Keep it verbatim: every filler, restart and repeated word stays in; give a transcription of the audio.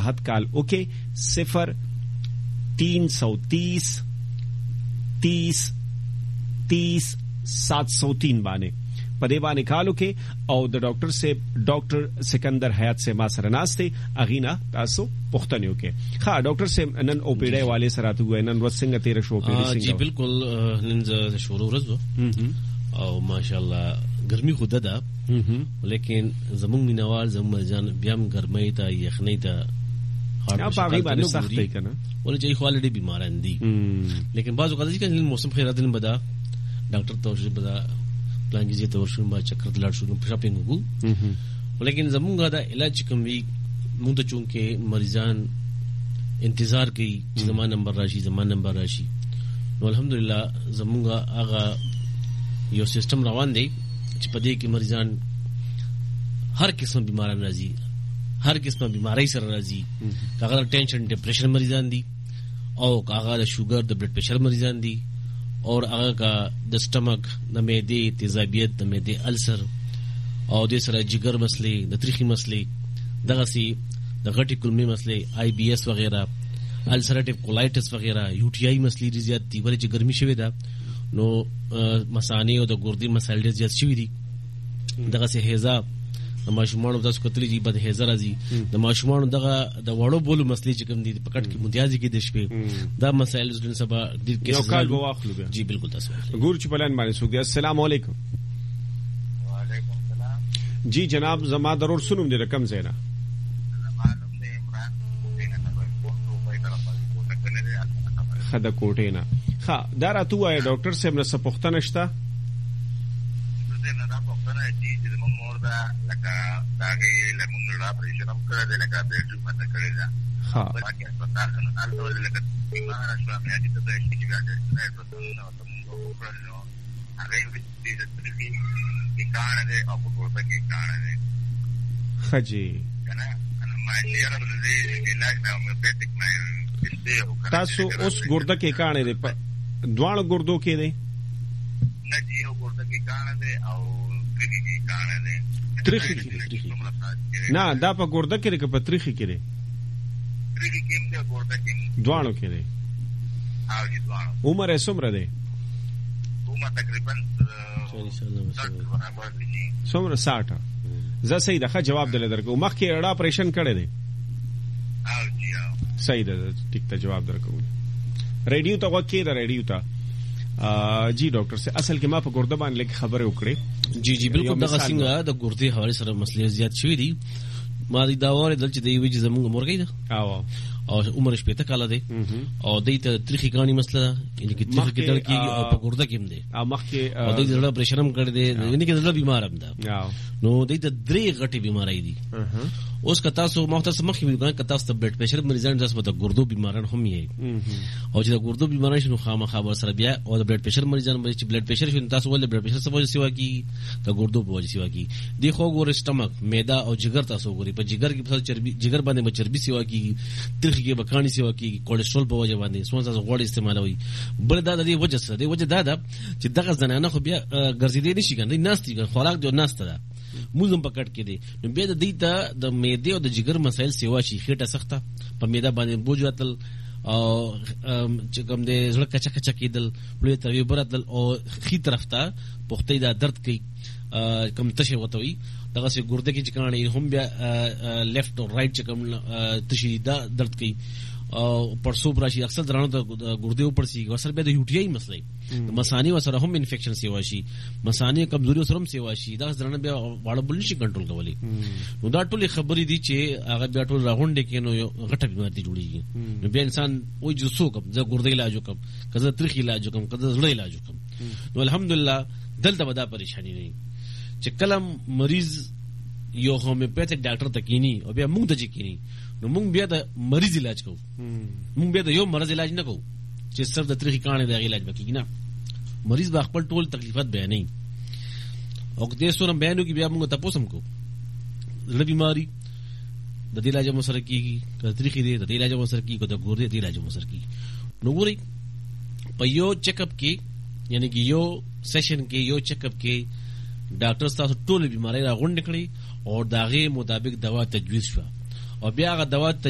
राहत call okay सिफर तीन सौ तीस तीस तीस सात सौ तीन बाने पदे बाने कॉल ओके और द डॉक्टर से डॉक्टर सिकंदर हयात से मा सर नास्ते अगीना तासो पुख्तनियो के हाँ डॉक्टर से नन ओपीडे वाले सरात हुए नन वत सिंह तेरे शो पे जी बिल्कुल नन शुरू रजो और माशाल्लाह गर्मी खुदा दा लेकिन जमुंग मिनवाल जमुंग जान ब्याम गर्मी ता यखनी ता या पागी बाने सख्त है कना बोले जई ऑलरेडी बीमार अंदी लेकिन बाजू कदा जी का मौसम खैर दिन बदा डॉक्टर तो बदा प्लान कीजिए तो शुरू बा चक्कर दिलाड़ शुरू शॉपिंग हो लेकिन जमुंग दा इलाज कम भी मुंद चूंकि मरीजान इंतजार की जमान नंबर राशि जमान नंबर राशि अल्हम्दुलिल्लाह जमुंग आगा यो सिस्टम रवान दे पदे की मरीजान हर किस्म बीमार राजी हर किस्म बीमारी सर राजी कागा टेंशन डिप्रेशन मरीजान दी और कागा शुगर द ब्लड प्रेशर मरीजान दी और आगा का द स्टमक द मैदे तेजाबियत द मैदे अल्सर और दे सर जिगर मसले द त्रिखी मसले दगसी द गटी कुलमी मसले आईबीएस वगैरह अल्सरेटिव कोलाइटिस वगैरह यूटीआई मसली रिजियत दी वले गर्मी शवेदा नो मसाने और द गुर्दी मसाइल जियत शवीदी दगसे हेजा د ماشومان تاسو کتلی جی بد هزار ازي د ماشومان دغه د وړو بولو مسلې چې کوم دي پکټ کې متیازي کې د شپې دا مسائل زدن سبا د یو کال بواخلو بیا جی بالکل تاسو ګور چې بلان باندې سو ګیا السلام علیکم وعلیکم السلام جی جناب زما ضرور سنوم دې رقم زینا معلوم دې عمران کوټه نه کوم څه په طرف باندې کوټه کړل خدا کوټه نه ها دا راتو وای ډاکټر صاحب نه سپختنه شته دې نه دا پختنه دي چې موږ موردا لکه داغه لمون را پرېشن هم کړل لکه د ټریټمنټ کړل دا ها باقي هسپتال نه نالو لکه بیمار شو مې دې ته د شي بیا د نه نو ته موږ وکړو هغه دې دې کې کار دې او په ورته کې کار دې خجي کنه انا ما یې را دې علاج نه مې پېټک مې تاسو اوس ګرده کې کانه دې دوان ګردو کې دې نه جی او ګرده کې کار دې او کلی کې کار دې تریخي نه دا په ګرده کې کې په تریخي کې دې تریخي کې دې ګرده کې دوانو کې دې او جی دوانو عمر یې څومره دی عمر تقریبا څومره ساठ زه صحیح ده جواب دل درکو مخ کې اړه اپریشن کړی دی او جی او صحیح ده ټیک ته جواب درکو ریډیو ته وکړه دا ریډیو ته جی ډاکټر سے اصل کې ما په ګرده باندې لیک خبره وکړې جی جی بالکل دا څنګه د ګردې حواله سره مسلې زیات شوې دي ما د داوره دل چې دی وی زموږ مورګی ده او او عمر شپې ته کاله دی او دې ته تاریخي کہانی مسله یعنی کې تاریخ کې دل کې او په ګرده کې هم دی او مخ کې او دې زړه پرېشرم کړ دې یعنی کې زړه بیمار هم ده نو دې ته درې غټي بیماری دي اوس کتا سو مختص مخ کې وګان کتا ست بلډ پريشر مریضان تاسو ته ګردو بیماران هم یې او چې ګردو بیماران شنو خامہ خبر سره بیا او بلډ پريشر مریضان باندې چې بلډ پريشر شنو تاسو ول بلډ پريشر سبب سیوا کی ته ګردو په وجه سیوا کی دی خو ګور سٹمک معده او جگر تاسو ګوري په جگر کې په چربي جگر باندې چربي سیوا کی ترخی کې بکانی سیوا کی کولیسټرول په وجه باندې سون تاسو غوړ استعمالوي بل دا د دې وجه سره دی وجه دا ده چې دغه زنانه خو بیا ګرځېدې نشي ګنده ناستي خوراک جو ناسته ده موزم پکټ کې دي نو بیا د دې ته د معده او د جگر مسایل سیوا شي خېټه سخته په معده باندې بوج وتل او چې کوم دې زړه کچا کچا کېدل پلوې تروي برتل او خې طرف ته پختې دا درد کوي کوم تشه وتوي دغه سي ګرده کې چې کانه هم بیا لیفت او رائټ چې کوم تشي دا درد کوي او پرسو براشي اکثر درانه د ګردې اوپر سي وسر به د یوټي آی مسلې مسانی وسره هم انفیکشن سی واشي مسانی کمزوري سره هم سی واشي دا درانه بیا واړه بل نشي کنټرول کولی نو دا ټول خبرې دي چې هغه بیا ټول راغونډې کې نو غټه بیماری جوړیږي نو بیا انسان وای جسو کوم زه ګردې علاج کوم کزه ترخی علاج کوم کزه زړه علاج کوم نو الحمدلله دلته ودا پریشانی نه چې کلم مریض یو هومیوپیتھک ډاکټر تکینی او بیا موږ ته چکینی نو موږ بیا د مریض علاج کوو موږ بیا د یو مرض علاج نه کوو چې صرف د تاریخي کانه د علاج وکړي نه مریض با خپل ټول تکلیفات بیانې او دې سره بیانو کې بیا موږ تاسو هم کوو زړه بیماری د دې علاج مو سره کیږي د تاریخي دې د علاج مو سره کیږي د ګورې د علاج مو سره کیږي نو ګوري په یو چیک اپ کې یعنی کې یو سیشن کې یو چیک اپ کې ډاکټر تاسو ټول بیماری راغونډ کړي او داغه مطابق دوا تجویز شو او بیا هغه دوا